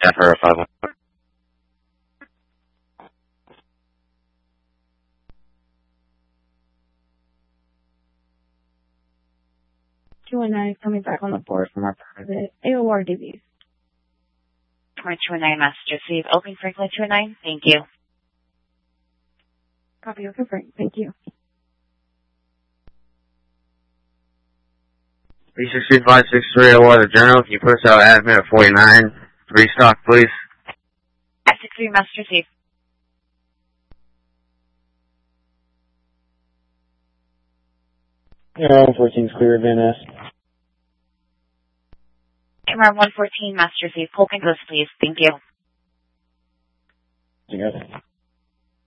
Jaffer 5. 219 coming back on the board from our private AOR DBs. 219, Master Steve. Open frequently 219. Thank you. Copy, open Frank. Thank you. B63563 Water Journal. Can you push out admin at 49? Restock, please. F63, Master Steve. Air 114 is clear, Van Ness. MR 114, Master Steve. Polk and Ghost, please. Thank you. Together.